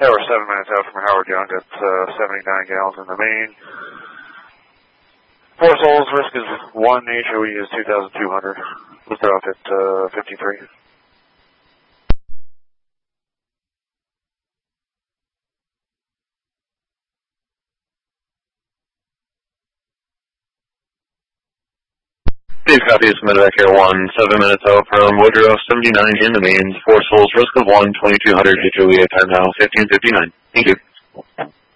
Yeah, we're 7 minutes out from Howard Young at 79 gallons in the main. Force holes, risk is 1, HOE is 2,200. Lift off at 53. Please copy this medevac Air 1, 7 minutes out from Woodrow, 79 in the mains, force holes, risk of 1, 2,200, HOE at time now, 1559. Thank you.